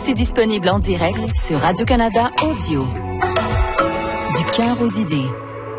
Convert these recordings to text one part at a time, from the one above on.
aussi disponible en direct sur Radio-Canada Audio. Du cœur aux idées.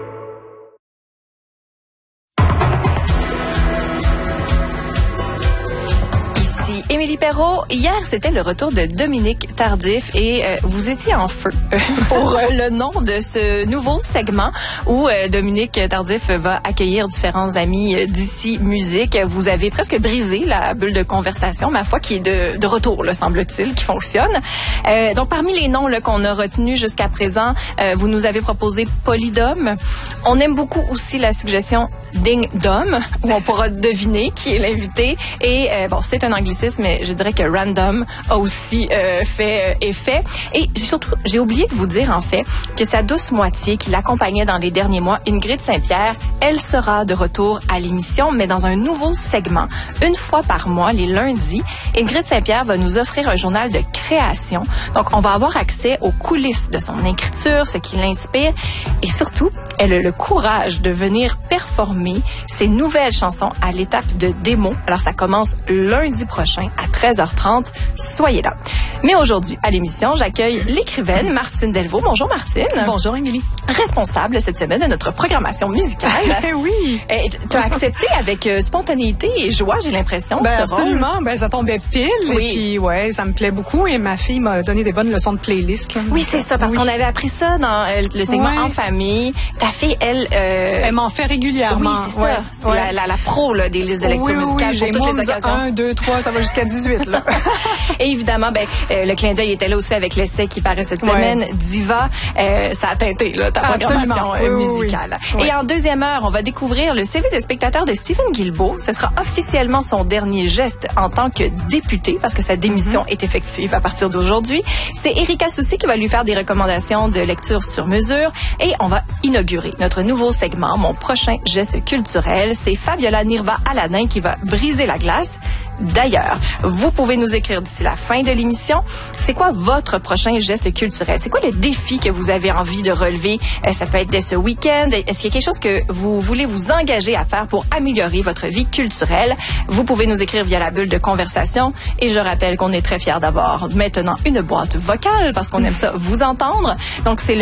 Émilie Perrault, hier, c'était le retour de Dominique Tardif et vous étiez en feu pour le nom de ce nouveau segment où Dominique Tardif va accueillir différents amis d'ici musique. Vous avez presque brisé la bulle de conversation, ma foi, qui est de retour, là, semble-t-il, qui fonctionne. Donc, parmi les noms là, qu'on a retenus jusqu'à présent, vous nous avez proposé Polydome. On aime beaucoup aussi la suggestion Ding Dom, où on pourra deviner qui est l'invité. Et bon, c'est un anglicisme, mais je dirais que Random a aussi fait effet. Et surtout, j'ai oublié de vous dire, en fait, que sa douce moitié qui l'accompagnait dans les derniers mois, Ingrid Saint-Pierre, elle sera de retour à l'émission, mais dans un nouveau segment. Une fois par mois, les lundis, Ingrid Saint-Pierre va nous offrir un journal de création. Donc, on va avoir accès aux coulisses de son écriture, ce qui l'inspire. Et surtout, elle a le courage de venir performer ses nouvelles chansons à l'étape de démo. Alors, ça commence lundi prochain à 13h30. Soyez là. Mais aujourd'hui, à l'émission, j'accueille l'écrivaine Martine Delvaux. Bonjour Martine. Bonjour Émilie. Responsable cette semaine de notre programmation musicale. Oui. Tu as accepté avec spontanéité et joie, j'ai l'impression. Absolument. Ça tombait pile. Oui. Et puis, ouais, ça me plaît beaucoup. Et ma fille m'a donné des bonnes leçons de playlist. Là. Oui, c'est ça, parce qu'on avait appris ça dans le segment En famille. Ta fille, elle m'en fait régulièrement. Oui, c'est ça. C'est la pro là, des listes de lecture musicale pour toutes les occasions. 1, 2, 3, ça va jusqu'à 18. Là. Et évidemment, le clin d'œil était là aussi avec l'essai qui paraît cette semaine. Diva, ça a teinté là, ta programmation musicale. Oui. Et en deuxième heure, on va découvrir le CV de spectateur de Stephen Guilbeault. Ce sera officiellement son dernier geste en tant que député, parce que sa démission est effective à partir d'aujourd'hui. C'est Erika Soucy qui va lui faire des recommandations de lecture sur mesure. Et on va inaugurer notre nouveau segment, Mon prochain geste culturel. C'est Fabiola Nirva-Aladin qui va briser la glace. D'ailleurs, vous pouvez nous écrire d'ici la fin de l'émission. C'est quoi votre prochain geste culturel? C'est quoi le défi que vous avez envie de relever? Ça peut être dès ce week-end. Est-ce qu'il y a quelque chose que vous voulez vous engager à faire pour améliorer votre vie culturelle? Vous pouvez nous écrire via la bulle de conversation. Et je rappelle qu'on est très fiers d'avoir maintenant une boîte vocale parce qu'on aime ça vous entendre. Donc, c'est le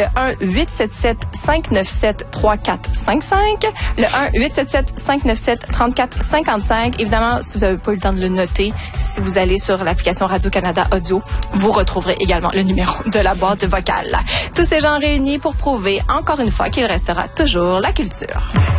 1-877-597-3455. Le 1-877-597-3455. Évidemment, si vous n'avez pas eu le temps de le noter, si vous allez sur l'application Radio-Canada Audio, vous retrouverez également le numéro de la boîte vocale. Tous ces gens réunis pour prouver encore une fois qu'il restera toujours la culture.